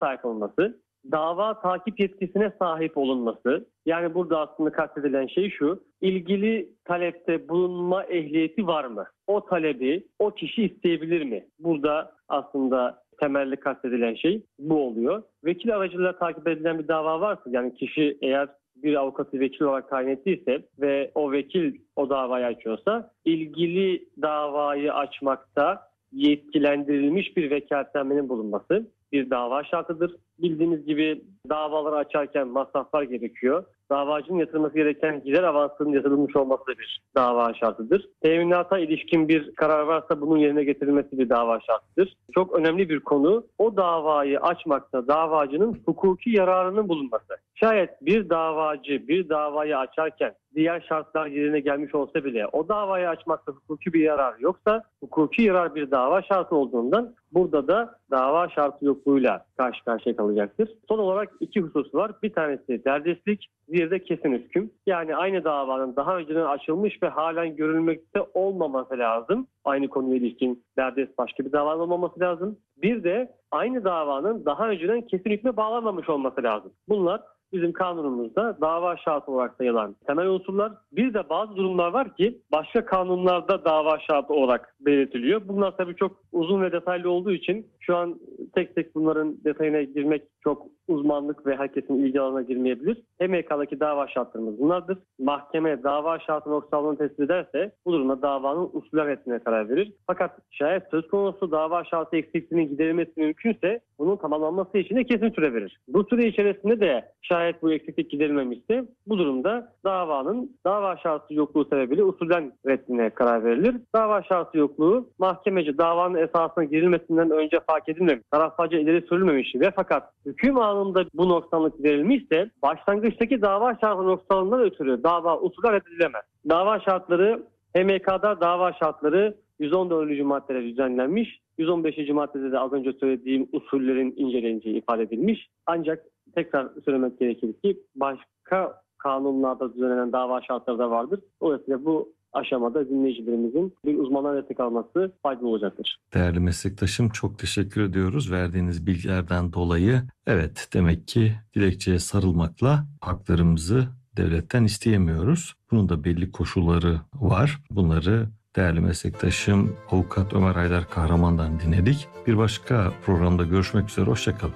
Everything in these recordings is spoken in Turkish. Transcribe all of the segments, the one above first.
sahip olması, dava takip yetkisine sahip olunması. Yani burada aslında kastedilen şey şu: ilgili talepte bulunma ehliyeti var mı? O talebi o kişi isteyebilir mi? Burada aslında temelli kastedilen şey bu oluyor. Vekil aracılığıyla takip edilen bir dava varsa, yani kişi eğer bir avukatı vekil olarak tayin ettiyse ve o vekil o davayı açıyorsa, ilgili davayı açmakta yetkilendirilmiş bir vekaletnamenin bulunması bir dava şartıdır. Bildiğiniz gibi davaları açarken masraflar gerekiyor. Davacının yatırması gereken gider avansının yatırılmış olması da bir dava şartıdır. Teminata ilişkin bir karar varsa bunun yerine getirilmesi bir dava şartıdır. Çok önemli bir konu, o davayı açmakta davacının hukuki yararının bulunması. Şayet bir davacı bir davayı açarken diğer şartlar yerine gelmiş olsa bile o davayı açmakta hukuki bir yarar yoksa, hukuki yarar bir dava şartı olduğundan burada da dava şartı yokluğuyla karşı karşıya kalacaktır. Son olarak iki husus var. Bir tanesi derdestlik, diğeri de kesin hüküm. Yani aynı davanın daha önceden açılmış ve halen görülmekte olmaması lazım. Aynı konuya ilişkin derdest başka bir davanın olmaması lazım. Bir de aynı davanın daha önceden kesin hükme bağlanmamış olması lazım. Bunlar bizim kanunumuzda dava şartı olarak sayılan temel unsurlar. Bir de bazı durumlar var ki başka kanunlarda dava şartı olarak belirtiliyor. Bunlar tabii çok uzun ve detaylı olduğu için şu an tek tek bunların detayına girmek çok uzmanlık ve herkesin ilgi alanına girmeyebilir. HMK'daki dava şartlarımız bunlardır. Mahkeme dava şartı noksanlığını tespit ederse bu durumda davanın usulen etmeye karar verir. Fakat şayet söz konusu dava şartı eksikliğinin giderilmesi mümkünse bunun tamamlanması için de kesin süre verir. Bu süre içerisinde de şayet bu eksiklik giderilmemişse bu durumda davanın dava şartı yokluğu sebebiyle usulen reddine karar verilir. Dava şartı yokluğu mahkemece davanın esasına girilmesinden önce fark edilmemiş, taraflarca ileri sürülmemiş ve fakat hüküm anında bu noksanlık giderilmişse başlangıçtaki dava şartı noksanlığından ötürü dava usulen reddedilemez. Dava şartları HMK'da dava şartları 114. maddede düzenlenmiş. 115. maddede de az önce söylediğim usullerin inceleneceği ifade edilmiş. Ancak tekrar söylemek gerekir ki başka kanunlarda düzenlenen dava şartları da vardır. Dolayısıyla bu aşamada dinleyicilerimizin bir uzmandan destek alması faydalı olacaktır. Değerli meslektaşım, çok teşekkür ediyoruz verdiğiniz bilgilerden dolayı. Evet, demek ki dilekçeye sarılmakla haklarımızı devletten isteyemiyoruz. Bunun da belli koşulları var. Bunları değerli meslektaşım Avukat Ömer Haydar Kahraman'dan dinledik. Bir başka programda görüşmek üzere, hoşçakalın.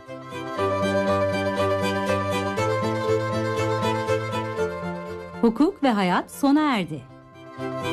Hukuk ve Hayat sona erdi.